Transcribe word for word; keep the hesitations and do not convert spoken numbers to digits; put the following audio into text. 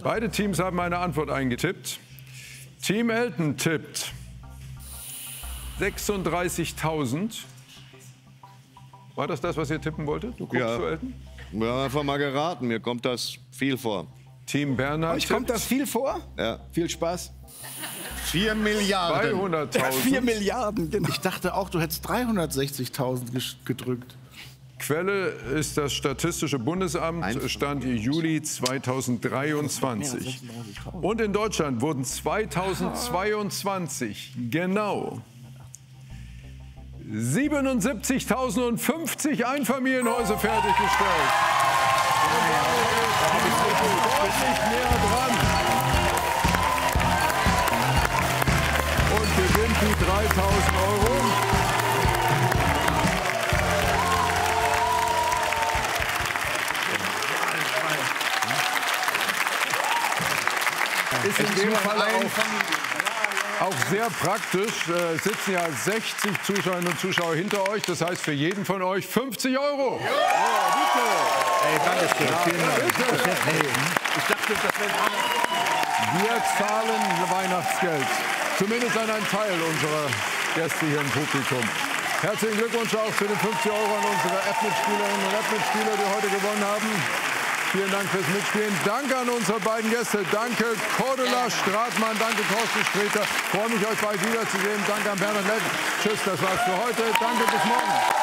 Beide Teams haben eine Antwort eingetippt. Team Elton tippt sechsunddreißigtausend. War das das, was ihr tippen wolltet? Du guckst Ja. zu Elton? Ja, einfach mal geraten. Mir kommt das viel vor. Team Bernhard Euch kommt das viel vor? Ja. Viel Spaß. Vier Milliarden. zweihunderttausend. Vier Milliarden, genau. Ich dachte auch, du hättest dreihundertsechzigtausend gedrückt. Quelle ist das Statistische Bundesamt, Stand Juli zweitausenddreiundzwanzig. Und in Deutschland wurden zweitausendzweiundzwanzig genau siebenundsiebzigtausendfünfzig Einfamilienhäuser fertiggestellt. Deutlich näher dran. Und gewinnt die dreitausend Euro. Ist in dem Fall auch, auch sehr praktisch. Äh, sitzen ja sechzig Zuschauerinnen und Zuschauer hinter euch. Das heißt für jeden von euch fünfzig Euro. Ja, bitte. Ey, danke schön. Vielen Dank. Bitte. Ich dachte, das wäre... Wir zahlen Weihnachtsgeld. Zumindest an einen Teil unserer Gäste hier im Publikum. Herzlichen Glückwunsch auch zu den fünfzig Euro an unsere App-Mitspielerinnen und App-Mitspieler, die heute gewonnen haben. Vielen Dank fürs Mitspielen. Danke an unsere beiden Gäste. Danke Cordula Stratmann, danke Thorsten Sträter. Ich freue mich, euch bald wiederzusehen. Danke an Bernhard Lett. Tschüss, das war's für heute. Danke, bis morgen.